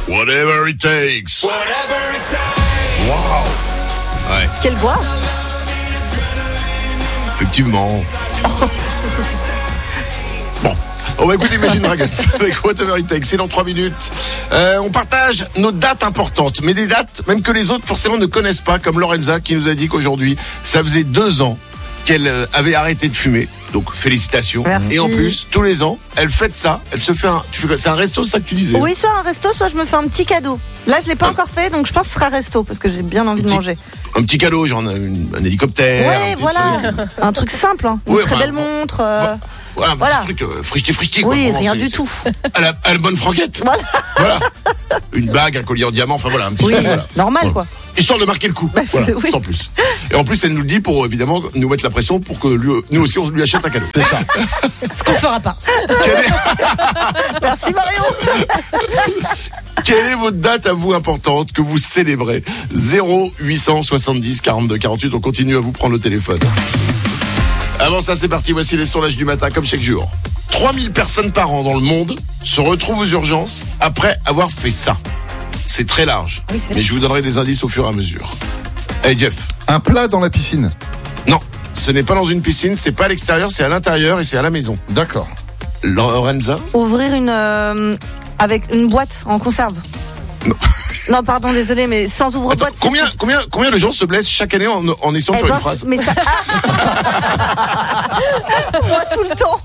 Whatever it takes. Wow. Ouais, Quelle voix? effectivement. Bon, on va écouter Imagine Dragons avec Whatever It Takes. C'est dans 3 minutes. On partage nos dates importantes, mais des dates même que les autres forcément ne connaissent pas, comme Lorenza qui nous a dit qu'aujourd'hui, ça faisait 2 ans qu'elle avait arrêté de fumer. Donc félicitations. Merci. Et en plus, tous les ans, elle fête ça. Elle se fait c'est un resto, ça que tu disais. Oui, soit un resto, soit je me fais un petit cadeau. Là, je l'ai pas encore fait, donc je pense que ce sera resto parce que j'ai bien envie de manger. Un petit cadeau, genre un hélicoptère. Ouais, un petit voilà. truc. Un truc simple, hein. Une Ouais, très enfin, belle montre. Voilà, un Voilà. petit truc frichti quoi. Oui, Vraiment, rien c'est- du c'est- tout. À la bonne franquette. Voilà. Voilà. Une bague, un collier en diamant, enfin voilà, un petit Oui, truc, voilà. normal, Voilà. quoi. Histoire de marquer le coup, Bah, voilà, oui. sans plus. Et en plus, elle nous le dit pour évidemment nous mettre la pression pour que nous aussi on lui achète un cadeau. C'est ça. Ce qu'on fera pas. Merci Marion. Quelle est votre date à vous importante que vous célébrez? 0870 42 48. On continue à vous prendre le téléphone. Avant ça, c'est parti. Voici les sondages du matin, comme chaque jour. 3000 personnes par an dans le monde se retrouvent aux urgences après avoir fait ça. C'est très large, Oui, c'est mais je vous donnerai des indices au fur et à mesure. Allez, Jeff. Un plat dans la piscine. Non, ce n'est pas dans une piscine, c'est pas à l'extérieur, c'est à l'intérieur et c'est à la maison. D'accord. Lorenza? Ouvrir avec une boîte en conserve. Non. Non, pardon, désolé, mais sans ouvre-boîte. Attends, combien de gens se blessent chaque année en essayant de Eh faire ben, une phrase? mais ça... Moi, tout le temps.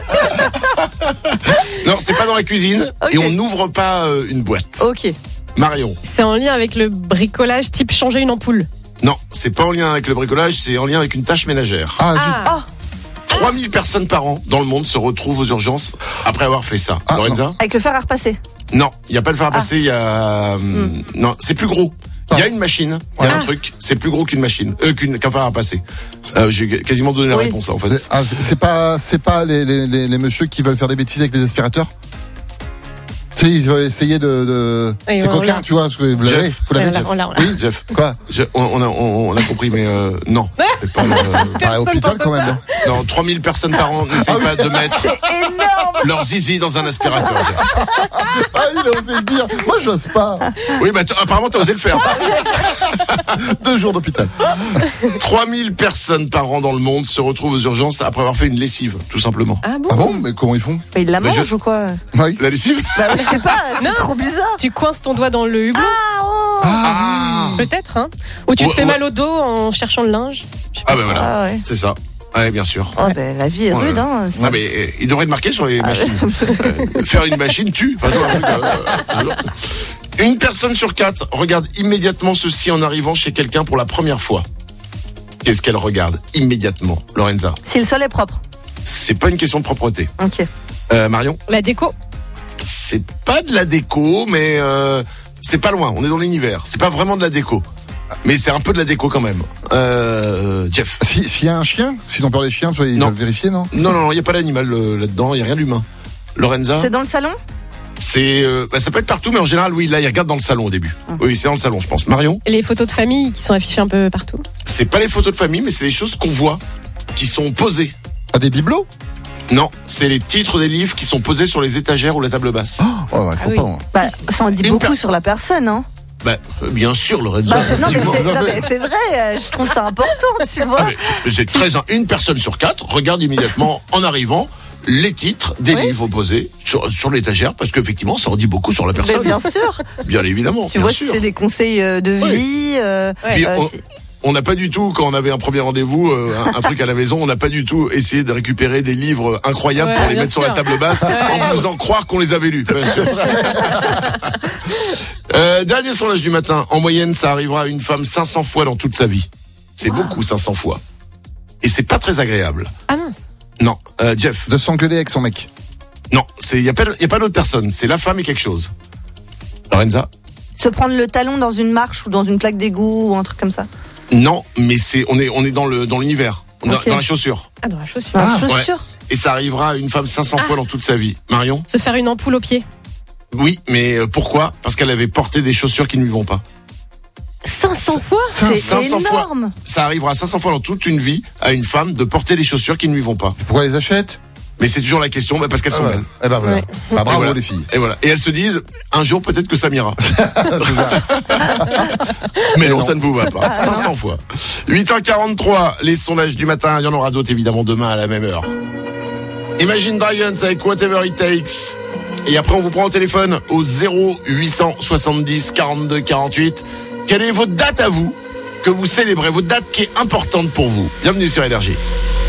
Non, c'est pas dans la cuisine Ok. et on n'ouvre pas une boîte. Ok. Marion? C'est en lien avec le bricolage type changer une ampoule. Non, c'est pas en lien avec le bricolage, c'est en lien avec une tâche ménagère. Ah, zut. Oh, 3000 personnes par an dans le monde se retrouvent aux urgences après avoir fait ça. Ah, Lorenza? avec le fer à repasser. Non, il n'y a pas de fer à passer, il y a... Non, c'est plus gros. Il y a une machine, il y a un truc, c'est plus gros qu'une machine, qu'un fer à passer. J'ai quasiment donné la Oui. réponse là, en fait. C'est pas les messieurs qui veulent faire des bêtises avec des aspirateurs. Tu sais, ils veulent essayer de... Oui, C'est on coquin, l'a. tu vois. Vous l'avez, Jeff. vous l'avez, On l'a, Jeff. on l'a. Oui, Jeff, quoi on a compris, mais non. C'est pas À l'hôpital quand même. non, 3000 personnes par an n'essayent pas de mettre C'est énorme. leur zizi dans un aspirateur, Jeff. Ah, il a osé le dire. Moi, j'ose pas. Oui, bah apparemment t'as osé le faire. 2 jours d'hôpital. 3000 personnes par an dans le monde se retrouvent aux urgences après avoir fait une lessive, tout simplement. Ah bon? Ah bon? Mais comment ils font? Mais il la Mais mange ou quoi? Oui. La lessive? Bah, je sais pas, c'est Non. trop bizarre. Tu coinces ton doigt dans le hublot, Ah, oh. Ah, peut-être, hein? Ou tu te Ouais, fais ouais. mal au dos en cherchant le linge. Je sais pas. ah ben voilà, Ah ouais. c'est ça. Ouais, bien sûr. Oh, ben, la vie est rude, hein. Ah mais il devrait être marqué sur les machines. Faire une machine tue. Enfin, tu vois, un truc, une personne sur 4 regarde immédiatement ceci en arrivant chez quelqu'un pour la première fois. Qu'est-ce qu'elle regarde immédiatement, Lorenza? Si le sol est propre. C'est pas une question de propreté. Ok. Marion? La déco. C'est pas de la déco, mais c'est pas loin. On est dans l'univers. C'est pas vraiment de la déco. Mais c'est un peu de la déco quand même. Jeff? S'il y a un chien, s'ils ont peur des chiens, ils Non. doivent vérifier, non? Non, il n'y a pas d'animal là-dedans. Il n'y a rien d'humain. Lorenza? C'est dans le salon? C'est ça peut être partout, mais en général, oui, là, il regarde dans le salon au début. Oui, c'est dans le salon, je pense. Marion? Les photos de famille qui sont affichées un peu partout. C'est pas les photos de famille, mais c'est les choses qu'on voit, qui sont posées. Ah, des bibelots? Non, c'est les titres des livres qui sont posés sur les étagères ou la table basse. Oh, ouais, faut oui. pas. Hein. Bah, ça en dit Une beaucoup sur la personne, hein. Bah, bien sûr, Lorenza. Bah, non, mais effectivement. c'est vrai, je trouve ça important, tu vois. Ah, mais c'est une personne sur 4 regarde immédiatement en arrivant les titres des Oui. livres posés sur l'étagère, parce qu'effectivement, ça en dit beaucoup sur la Mais personne. bien sûr. Bien évidemment, Tu bien vois, sûr. si c'est des conseils de Oui. vie. Puis, c'est- on n'a pas du tout, quand on avait un premier rendez-vous, un truc à la maison, on n'a pas du tout essayé de récupérer des livres incroyables Ouais, pour les bien mettre sur sûr. la table basse en vous faisant croire qu'on les avait lus. Bien sûr. Dernier sondage du matin. En moyenne, ça arrivera à une femme 500 fois dans toute sa vie. C'est beaucoup, 500 fois. Et c'est pas très agréable. Ah mince. Non. Jeff? De s'engueuler avec son mec. Non. Il y a pas d'autre personne. C'est la femme et quelque chose. Lorenza? Se prendre le talon dans une marche ou dans une plaque d'égout ou un truc comme ça. Non, mais on est dans l'univers. On est Ok. dans la chaussure. Ah, dans la chaussure. Dans la ouais. chaussure. Et ça arrivera à une femme 500 fois dans toute sa vie. Marion? Se faire une ampoule au pied. Oui, mais pourquoi? Parce qu'elle avait porté des chaussures qui ne lui vont pas. 500 fois? C'est 500 fois. énorme. Ça arrivera 500 fois dans toute une vie à une femme de porter des chaussures qui ne lui vont pas. Pourquoi elle les achète? Mais c'est toujours la question, parce qu'elles sont Voilà. belles. Eh ben voilà. Ouais. Bah, bravo Et voilà. les filles. Et voilà. Et elles se disent, un jour peut-être que ça m'ira. C'est ça. Mais Et non, non. ça ne vous va pas. 500 fois. 8h43, les sondages du matin. Il y en aura d'autres évidemment demain à la même heure. Imagine Dragons avec Whatever It Takes. Et après, on vous prend au téléphone au 0870 42 48. Quelle est votre date à vous que vous célébrez, votre date qui est importante pour vous? Bienvenue sur Énergie.